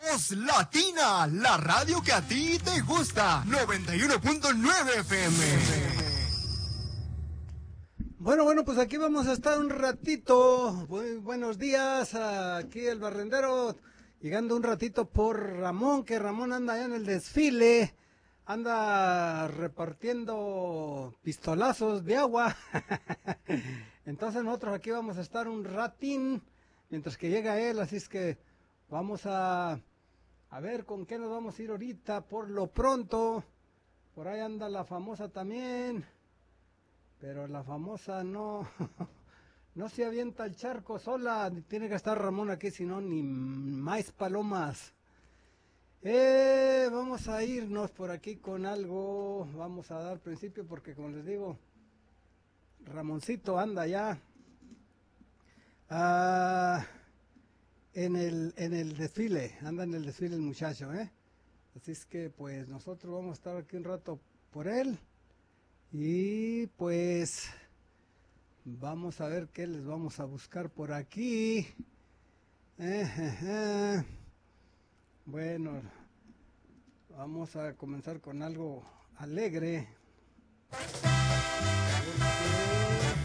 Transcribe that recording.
Voz Latina, la radio que a ti te gusta. 91.9 FM. Bueno, pues aquí vamos a estar un ratito. Buenos días, aquí el barrendero, llegando un ratito por Ramón, que Ramón anda allá en el desfile, anda repartiendo pistolazos de agua. Entonces nosotros aquí vamos a estar un ratín, mientras que llega él, así es que vamos a ver con qué nos vamos a ir ahorita. Por lo pronto, por ahí anda la famosa también. Pero la famosa no, no se avienta el charco sola, tiene que estar Ramón aquí, si no, ni más palomas. Vamos a irnos por aquí con algo, vamos a dar principio porque como les digo, Ramoncito anda ya en el desfile, anda en el desfile el muchacho, Así es que pues nosotros vamos a estar aquí un rato por él. Y pues vamos a ver qué les vamos a buscar por aquí. Bueno, vamos a comenzar con algo alegre.